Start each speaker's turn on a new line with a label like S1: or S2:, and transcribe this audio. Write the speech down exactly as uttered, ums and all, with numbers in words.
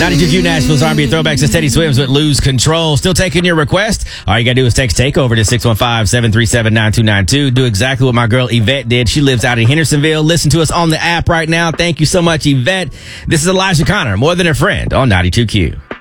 S1: ninety-two Q Nashville's R and B Throwbacks and Steady Swims with Lose Control. Still taking your request. All you got to do is text TAKEOVER to six one five, seven three seven, nine two nine two. Do exactly what my girl Yvette did. She lives out in Hendersonville. Listen to us on the app right now. Thank you so much, Yvette. This is Elijah Connor, More Than a Friend on ninety-two Q.